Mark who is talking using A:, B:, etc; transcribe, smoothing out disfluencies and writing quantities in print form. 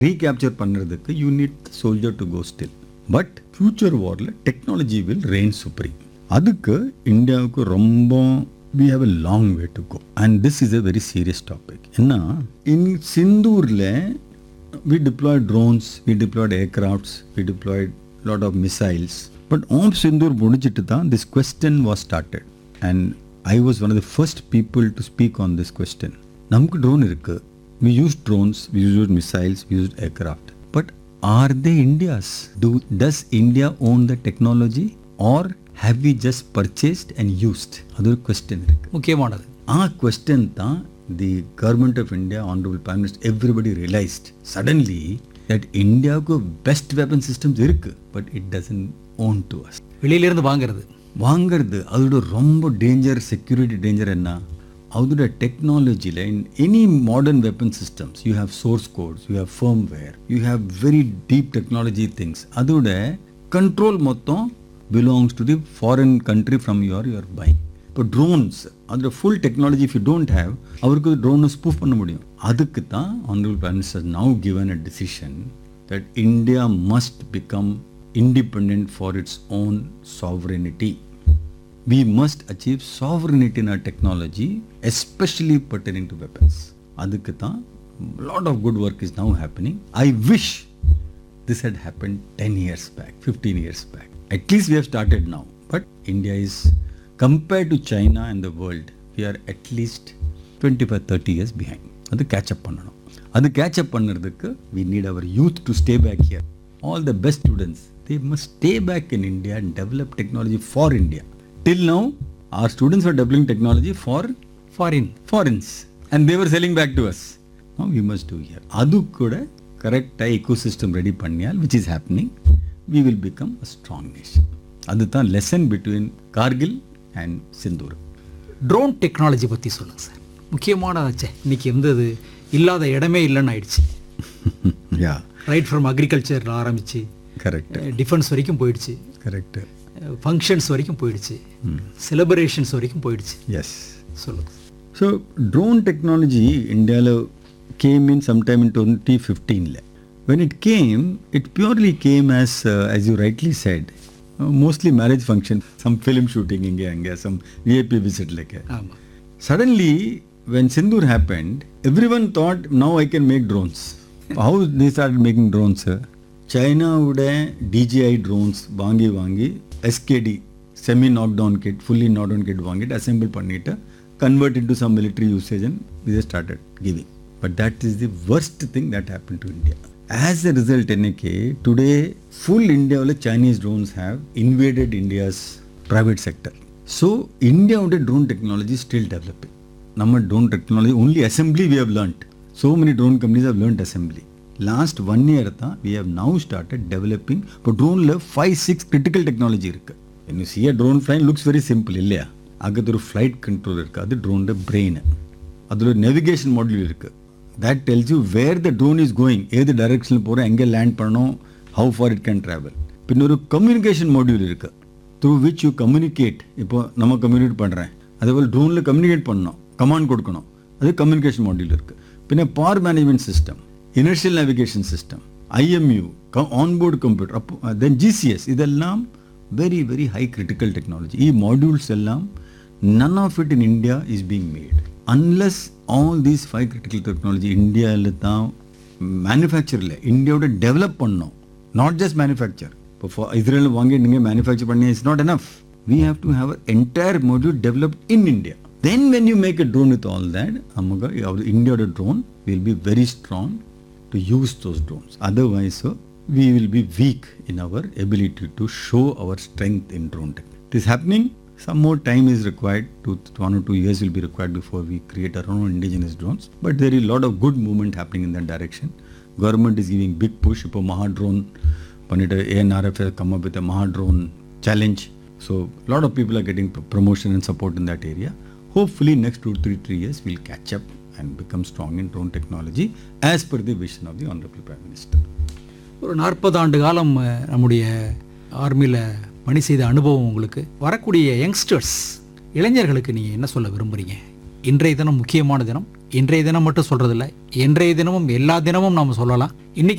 A: Recapture பண்ணுறதுக்கு you need soldier to go still. But future வாரில் technology will rain supreme. அதுக்கு இந்தியாவுக்கு ரொம்ப we have a long way to go and this is a very serious topic. ஏன்னா in சிந்தூரில் we deployed drones, we deployed aircrafts, we deployed lot of missiles. But on Sindoor முடிச்சிட்டு தான் this question was started and I was one of the first people to speak on this question. நமக்கு drone இருக்கு, we used drones, we used missiles, we used aircraft. But are they India's? Does India own the technology or have we just purchased and used? அது ஒரு question இருக்கு,
B: முக்கியமானது.
A: question தான் the government of India, honorable Prime Minister, everybody realized suddenly that இந்தியாவுக்கு best weapon systems இருக்கு, but it doesn't own to us.
B: வெளியிலிருந்து வாங்கிறது
A: அதோட ரொம்ப டேஞ்சர், செக்யூரிட்டி டேஞ்சர். என்ன அதோட டெக்னாலஜியில் in any modern weapon systems you have source quotes, you have firmware, you have very deep technology things. அதோட கண்ட்ரோல் மொத்தம் belongs to the foreign country from your பைங். இப்போ ட்ரோன்ஸ் அதோட full technology if you don't have, அவருக்கு ட்ரோனை spoof பண்ண முடியும். அதுக்கு தான் honourable prime minister now given a decision that India must become independent for its own sovereignty. We must achieve sovereignty in our technology, especially pertaining to weapons. அதுக்கு தான் lot of good work is now happening. I wish this had happened 10 years back, 15 years back. At least we have started now. But India is, compared to China and the world, we are at least 25-30 years behind. அது catch up பண்ணணும். அது catch up பண்ணுறதுக்கு we need our youth to stay back here. All the best students, they must stay back in India and develop technology for India. Till now, our students were developing technology for foreigners and they were selling back to us. Now we must do here. Adu kuda correct ecosystem ready panniyal, which is happening, we will become a strong nation. Adu than lesson between Kargil and Sindoor.
B: Drone technology பற்றி சொல்லுங்கள் sir. முக்கியமானதாச்சே, இன்னைக்கு இருந்தது இல்லாத இடமே இல்லைன்னு ஆயிடுச்சு.
A: யா,
B: right from அக்ரிகல்ச்சரில் ஆரம்பிச்சு
A: correct,
B: defence வரைக்கும் போயிடுச்சு,
A: கரெக்ட்,
B: ஃபங்க்ஷன்ஸ் வரைக்கும் போயிடுச்சு, செலிப்ரேஷன்ஸ் வரைக்கும் போயிடுச்சு.
A: எஸ்,
B: சொல்லுங்கள்.
A: ஸோ ட்ரோன் டெக்னாலஜி இந்தியாவில் came in sometime in 2015. When it came, it purely came as you rightly said, mostly marriage function, some film shooting inge, some VIP visit like.
B: ஆமாம்.
A: Suddenly, when Sindoor happened, everyone thought, now I can make drones. How they started making drones? China would DJI drones வாங்கி SKD semi knockdown kit, fully knockdown kit வாங்கி assemble பண்ணிட்டு convert into some military usage and they started giving. But that is the worst thing that happened to India. As a result, today full India Chinese drones have invaded India's private sector. So India drone technology is still developing. Nama drone technology only assembly we have learnt. So many drone companies have learnt assembly. Last 1 year we have now started developing. But drone 5-6 critical technology irukku. When you see a drone flying, looks very simple illaya. Agadhu flight control irukku, adu drone brain. Adula navigation module irukku. That tells you where the drone is going, either direction la pora, enga land pannom, how far it can travel. Pinna oru communication module irukku, through which you communicate. Ipo nama communicate pandren, aduvol drone la communicate pannom, command kodukanum, adu communication module irukku. Pinna power management system, inertial navigation system, IMU, onboard computer, then GCS, idellam very very high critical technology. Ee modules ellam none of it in India is being made unless all these 5 critical technology India la tha manufacture la India oda develop pannom, not just manufacture. For Israel vaangi ninga manufacture panni is not enough. We have to have an entire module developed in India. Then when you make a drone with all that, amaga India oda drone will be very strong to use those drones. Otherwise we will be weak in our ability to show our strength in drone tech. It is happening. Some more time is required, 1 or 2 years will be required before we create our own indigenous drones. But there is a lot of good movement happening in that direction. Government is giving big push. Ipo Maha Drone, Panita ANRF has come up with a Maha Drone challenge. So a lot of people are getting promotion and support in that area. Hopefully next 2-3 years we'll catch up and become strong in drone technology as per the vision of the Honorable Prime Minister.
B: ஒரு 40 ஆண்டு காலம் நம்முடைய ஆர்மியில் பணி செய்த அனுபவம் உங்களுக்கு, வரக்கூடிய யங்ஸ்டர்ஸ் இளைஞர்களுக்கு நீங்கள் என்ன சொல்ல விரும்புகிறீங்க? இன்றைய தினம் முக்கியமான தினம், இன்றைய தினம் மட்டும் சொல்கிறதில்ல, இன்றைய தினமும் எல்லா தினமும் நாம் சொல்லலாம். இன்றைக்கி